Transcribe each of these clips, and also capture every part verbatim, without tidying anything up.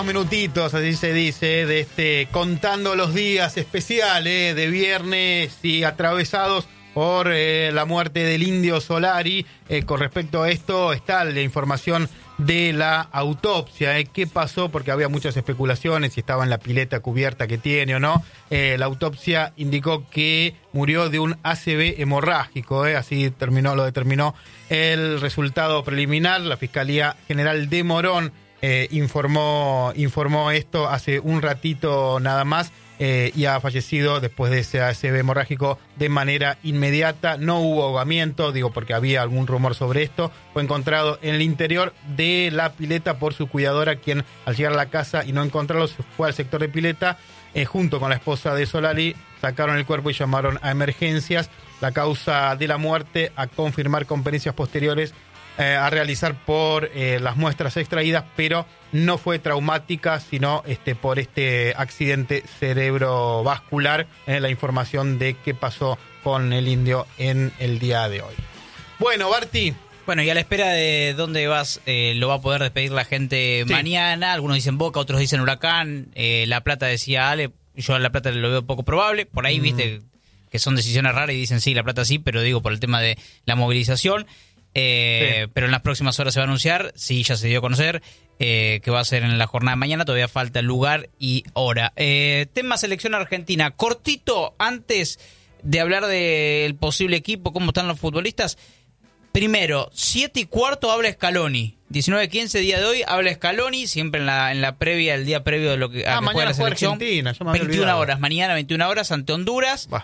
Minutitos, así se dice, de este contando los días especiales de viernes y atravesados por eh, la muerte del Indio Solari. Eh, con respecto a esto está la información de la autopsia. Eh. ¿Qué pasó? Porque había muchas especulaciones si estaba en la pileta cubierta que tiene o no. Eh, la autopsia indicó que murió de un A C V hemorrágico. Eh. Así terminó, lo determinó el resultado preliminar. La Fiscalía General de Morón Eh, informó informó esto hace un ratito nada más eh, y ha fallecido después de ese A C V hemorrágico de manera inmediata. No hubo ahogamiento, digo porque había algún rumor sobre esto. Fue encontrado en el interior de la pileta por su cuidadora, quien al llegar a la casa y no encontrarlo fue al sector de pileta eh, junto con la esposa de Solari. Sacaron el cuerpo y llamaron a emergencias. La causa de la muerte a confirmar con pericias posteriores Eh, a realizar por eh, las muestras extraídas, pero no fue traumática, sino este por este accidente cerebrovascular. Eh, la información de qué pasó con el Indio en el día de hoy. Bueno, Barti. Bueno, y a la espera de dónde vas, eh, lo va a poder despedir la gente sí. mañana. Algunos dicen Boca, otros dicen Huracán. Eh, La Plata decía Ale, yo a La Plata lo veo poco probable. Por ahí, mm. viste, que son decisiones raras y dicen sí, La Plata sí, pero digo por el tema de la movilización. Eh, sí. Pero en las próximas horas se va a anunciar, sí, ya se dio a conocer, eh, que va a ser en la jornada de mañana. Todavía falta lugar y hora. Eh, tema selección argentina, cortito, antes de hablar del posible equipo, cómo están los futbolistas. Primero, siete y cuarto habla Scaloni, diecinueve quince día de hoy habla Scaloni, siempre en la en la previa, el día previo de lo que, a ah, que mañana juega la selección. Argentina, yo me había veintiuna olvidado. horas, mañana veintiuna horas ante Honduras. Bah.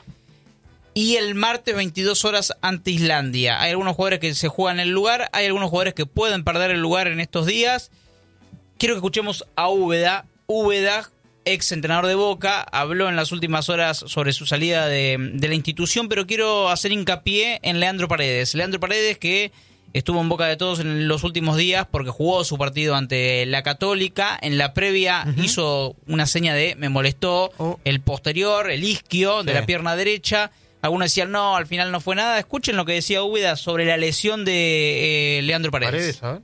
Y el martes veintidós horas ante Islandia. Hay algunos jugadores que se juegan el lugar, hay algunos jugadores que pueden perder el lugar en estos días. Quiero que escuchemos a Úbeda. Úbeda, ex entrenador de Boca, habló en las últimas horas sobre su salida de, de la institución, pero quiero hacer hincapié en Leandro Paredes. Leandro Paredes, que estuvo en boca de todos en los últimos días porque jugó su partido ante la Católica. En la previa uh-huh. hizo una seña de me molestó oh. el posterior, el isquio sí. de la pierna derecha. Algunos decían, no, al final no fue nada. Escuchen lo que decía Úbeda sobre la lesión de eh, Leandro Paredes. Paredes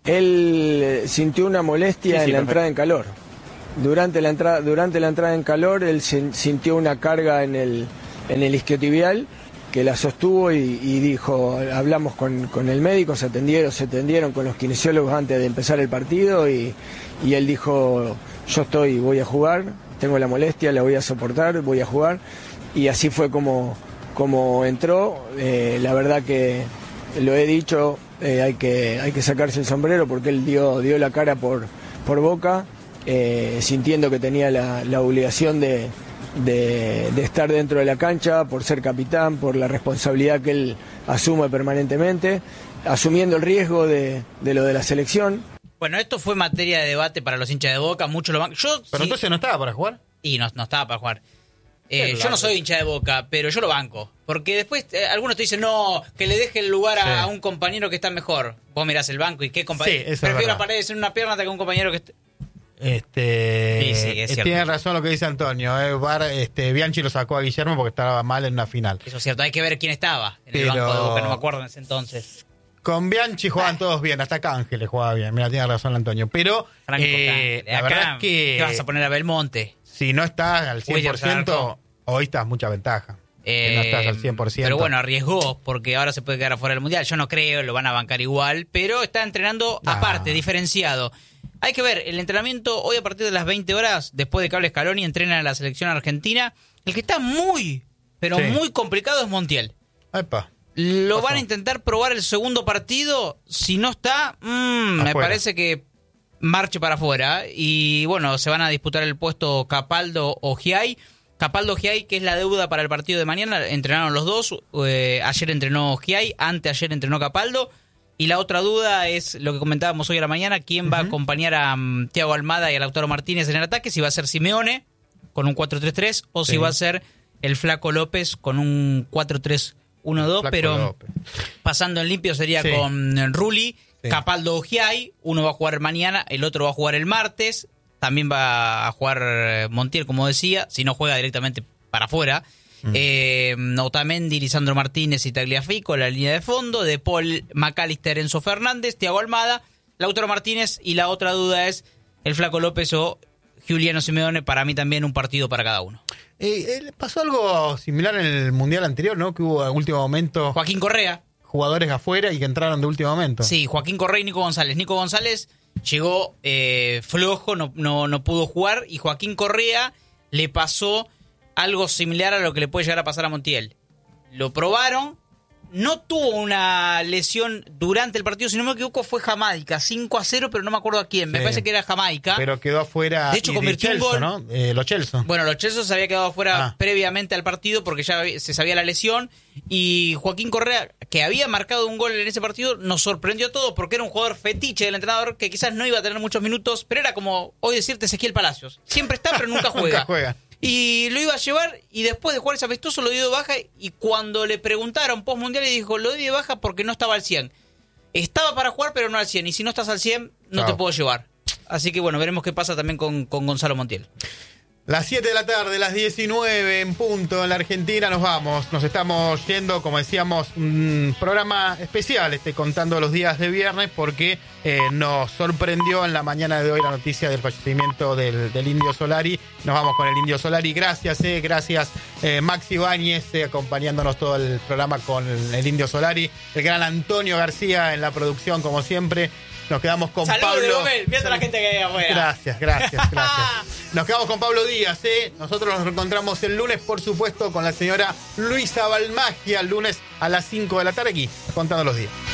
él sintió una molestia sí, sí, en la perfecto. entrada en calor. Durante la entrada, durante la entrada en calor, él sintió una carga en el, en el isquiotibial que la sostuvo y, y dijo, hablamos con, con el médico, se atendieron, se atendieron con los kinesiólogos antes de empezar el partido y, y él dijo, yo estoy, voy a jugar, tengo la molestia, la voy a soportar, voy a jugar. Y así fue como, como entró. Eh, la verdad que lo he dicho, eh, hay que hay que sacarse el sombrero porque él dio dio la cara por por Boca, eh, sintiendo que tenía la, la obligación de, de, de estar dentro de la cancha, por ser capitán, por la responsabilidad que él asume permanentemente, asumiendo el riesgo de, de lo de la selección. Bueno, esto fue materia de debate para los hinchas de Boca, muchos lo van... Yo, Pero sí... entonces no estaba para jugar. Y no, no estaba para jugar. Eh, yo no soy hincha de Boca, pero yo lo banco. Porque después eh, algunos te dicen, no, que le deje el lugar a, sí. a un compañero que está mejor. Vos mirás el banco y qué compañero. Sí, prefiero a Paredes en una pierna que un compañero que esté... Este, sí, sí, es tiene razón lo que dice Antonio. Eh, Bar, este, Bianchi lo sacó a Guillermo porque estaba mal en una final. Eso es cierto, hay que ver quién estaba en pero... el banco de Boca, no me acuerdo en ese entonces. Con Bianchi jugaban ah. todos bien, hasta Cángeles jugaba bien. Mira, tiene razón Antonio. Pero eh, la Acá, verdad es que... ¿qué vas a poner a Belmonte? Si no estás al cien por ciento, hoy estás mucha ventaja. Eh, no estás al cien por ciento. Pero bueno, arriesgó porque ahora se puede quedar afuera del Mundial. Yo no creo, lo van a bancar igual, pero está entrenando ah. aparte, diferenciado. Hay que ver, el entrenamiento hoy a partir de las veinte horas, después de que hable Scaloni, entrena a la selección argentina. El que está muy, pero sí. muy complicado es Montiel. Epa. Lo Pasó. van a intentar probar el segundo partido. Si no está, mmm, me parece que marche para afuera. Y bueno, se van a disputar el puesto Capaldo o Giai. Capaldo Giai, que es la deuda para el partido de mañana. Entrenaron los dos. Eh, ayer entrenó Giai, anteayer entrenó Capaldo. Y la otra duda es lo que comentábamos hoy a la mañana, quién uh-huh. va a acompañar a um, Thiago Almada y a Lautaro Martínez en el ataque, si va a ser Simeone con un cuatro tres tres o sí. si va a ser el Flaco López con un cuatro tres uno dos, pero López. Pasando en limpio sería sí. con Rulli, sí. Capaldo o Giai, uno va a jugar mañana, el otro va a jugar el martes, también va a jugar Montiel, como decía, si no juega directamente para afuera. Mm. Eh, Otamendi, Lisandro Martínez y Tagliafico, la línea de fondo, De Paul, McAllister, Enzo Fernández, Thiago Almada, Lautaro Martínez, y la otra duda es el Flaco López o Giuliano Simeone, para mí también un partido para cada uno. Eh, eh, pasó algo similar en el Mundial anterior, ¿no? Que hubo a último momento Joaquín Correa. Jugadores afuera y que entraron de último momento. Sí, Joaquín Correa y Nico González. Nico González llegó eh, flojo, no, no, no pudo jugar, y Joaquín Correa le pasó algo similar a lo que le puede llegar a pasar a Montiel. Lo probaron, no tuvo una lesión durante el partido, si no me equivoco fue Jamaica, cinco a cero, pero no me acuerdo a quién, sí, me parece que era Jamaica. Pero quedó afuera. De hecho, convirtió de Chelsea, un gol. ¿no? Eh, los Chelsea. Bueno, los Chelsea se había quedado afuera ah. previamente al partido porque ya se sabía la lesión, y Joaquín Correa, que había marcado un gol en ese partido, nos sorprendió a todos porque era un jugador fetiche del entrenador que quizás no iba a tener muchos minutos, pero era como hoy decirte Ezequiel Palacios. Siempre está, pero nunca juega. Nunca juega. Y lo iba a llevar, y después de jugar ese amistoso lo dio de baja, y cuando le preguntaron post mundial, le dijo, lo di de baja porque no estaba al cien. Estaba para jugar, pero no al cien, y si no estás al cien, no Chao. te puedo llevar. Así que bueno, veremos qué pasa también con, con Gonzalo Montiel. Las siete de la tarde, las diecinueve en punto en la Argentina, nos vamos. Nos estamos yendo, como decíamos, un programa especial, este, contando los días de viernes, porque eh, nos sorprendió en la mañana de hoy la noticia del fallecimiento del, del Indio Solari. Nos vamos con el Indio Solari. Gracias, eh, gracias eh, Maxi Báñez, eh, acompañándonos todo el programa con el, el Indio Solari. El gran Antonio García en la producción, como siempre. Nos quedamos con Saludos Pablo. De Gomel, viendo a la gente que hay afuera. Gracias, gracias, gracias. Nos quedamos con Pablo Díaz, ¿eh? Nosotros nos reencontramos el lunes, por supuesto, con la señora Luisa Balmagia, el lunes a las cinco de la tarde aquí, contando los días.